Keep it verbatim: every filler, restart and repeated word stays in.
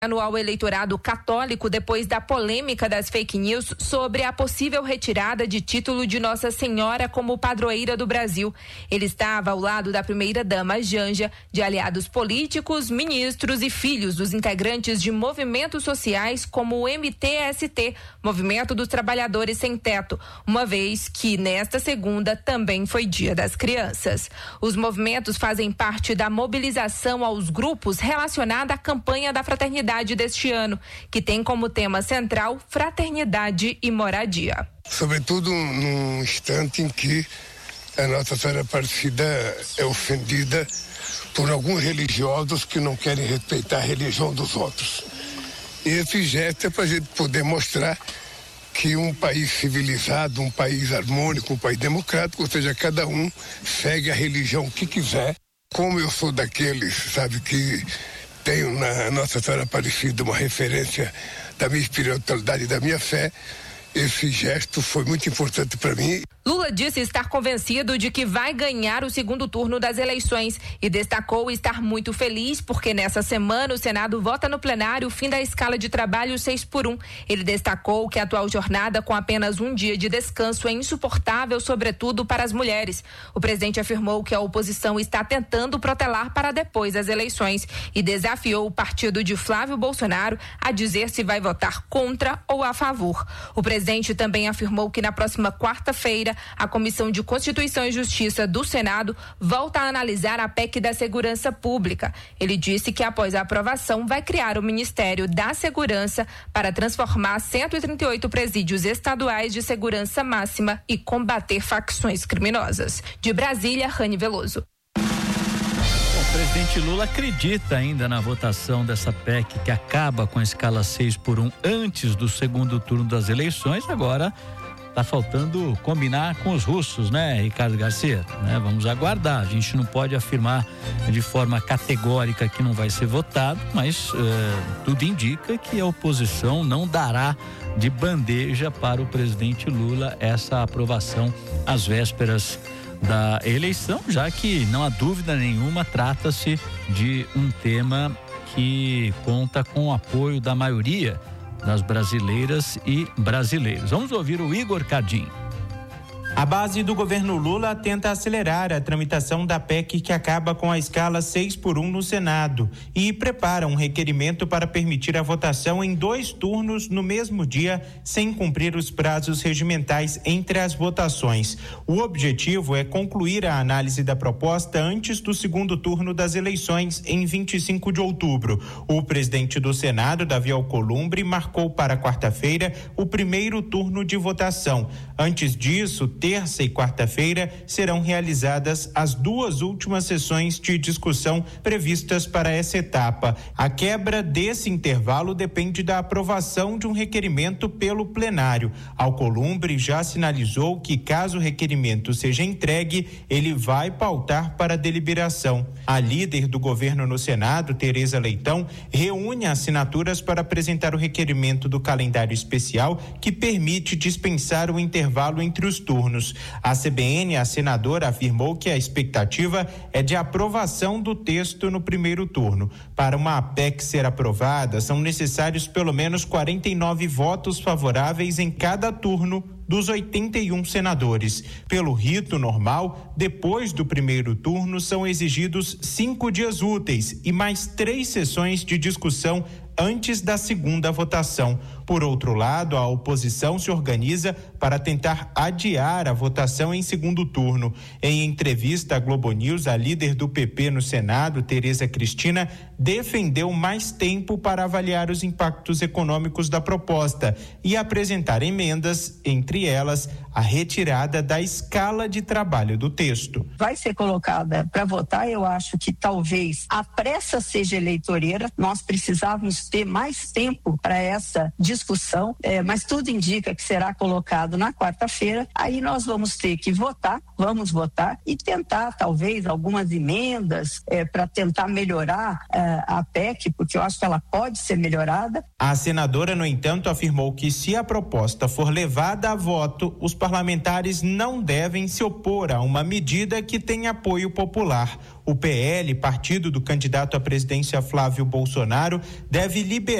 Ao eleitorado católico depois da polêmica das fake news sobre a possível retirada de título de Nossa Senhora como padroeira do Brasil. Ele estava ao lado da primeira-dama Janja, de aliados políticos, ministros e filhos dos integrantes de movimentos sociais como o M T S T, Movimento dos Trabalhadores Sem Teto, uma vez que nesta segunda também foi Dia das Crianças. Os movimentos fazem parte da mobilização aos grupos relacionada à campanha da fraternidade deste ano, que tem como tema central fraternidade e moradia. Sobretudo num instante em que a Nossa Senhora Aparecida é ofendida por alguns religiosos que não querem respeitar a religião dos outros. E esse gesto é para a gente poder mostrar que um país civilizado, um país harmônico, um país democrático, ou seja, cada um segue a religião que quiser. Como eu sou daqueles, sabe, que tenho na Nossa Senhora Aparecida uma referência da minha espiritualidade e da minha fé, esse gesto foi muito importante para mim. Lula disse estar convencido de que vai ganhar o segundo turno das eleições e destacou estar muito feliz porque nessa semana o Senado vota no plenário o fim da escala de trabalho seis por um. Ele destacou que a atual jornada com apenas um dia de descanso é insuportável, sobretudo para as mulheres. O presidente afirmou que a oposição está tentando protelar para depois das eleições e desafiou o partido de Flávio Bolsonaro a dizer se vai votar contra ou a favor. O presidente também afirmou que na próxima quarta-feira a Comissão de Constituição e Justiça do Senado volta a analisar a P E C da Segurança Pública. Ele disse que após a aprovação vai criar o Ministério da Segurança para transformar cento e trinta e oito presídios estaduais de segurança máxima e combater facções criminosas. De Brasília, Rani Veloso. O presidente Lula acredita ainda na votação dessa P E C que acaba com a escala seis por um antes do segundo turno das eleições. Agora tá faltando combinar com os russos, né, Ricardo Garcia? Né? Vamos aguardar. A gente não pode afirmar de forma categórica que não vai ser votado, mas eh, tudo indica que a oposição não dará de bandeja para o presidente Lula essa aprovação às vésperas da eleição, já que não há dúvida nenhuma, trata-se de um tema que conta com o apoio da maioria das brasileiras e brasileiros. Vamos ouvir o Igor Cardim. A base do governo Lula tenta acelerar a tramitação da P E C que acaba com a escala seis por um no Senado e prepara um requerimento para permitir a votação em dois turnos no mesmo dia, sem cumprir os prazos regimentais entre as votações. O objetivo é concluir a análise da proposta antes do segundo turno das eleições, em vinte e cinco de outubro. O presidente do Senado, Davi Alcolumbre, marcou para quarta-feira o primeiro turno de votação. Antes disso, terça e quarta-feira serão realizadas as duas últimas sessões de discussão previstas para essa etapa. A quebra desse intervalo depende da aprovação de um requerimento pelo plenário. Alcolumbre já sinalizou que, caso o requerimento seja entregue, ele vai pautar para deliberação. A líder do governo no Senado, Tereza Leitão, reúne assinaturas para apresentar o requerimento do calendário especial que permite dispensar o intervalo entre os turnos. A C B N, a senadora, afirmou que a expectativa é de aprovação do texto no primeiro turno. Para uma P E C ser aprovada, são necessários pelo menos quarenta e nove votos favoráveis em cada turno dos oitenta e um senadores. Pelo rito normal, depois do primeiro turno, são exigidos cinco dias úteis e mais três sessões de discussão antes da segunda votação. Por outro lado, a oposição se organiza para tentar adiar a votação em segundo turno. Em entrevista à Globo News, a líder do P P no Senado, Tereza Cristina, defendeu mais tempo para avaliar os impactos econômicos da proposta e apresentar emendas, entre elas a retirada da escala de trabalho do texto. Vai ser colocada para votar, eu acho que talvez a pressa seja eleitoreira, nós precisávamos ter mais tempo para essa discussão discussão, é, mas tudo indica que será colocado na quarta-feira. Aí nós vamos ter que votar, vamos votar e tentar talvez algumas emendas é, para tentar melhorar é, a P E C, porque eu acho que ela pode ser melhorada. A senadora, no entanto, afirmou que se a proposta for levada a voto, os parlamentares não devem se opor a uma medida que tem apoio popular. O P L, partido do candidato à presidência Flávio Bolsonaro, deve liberar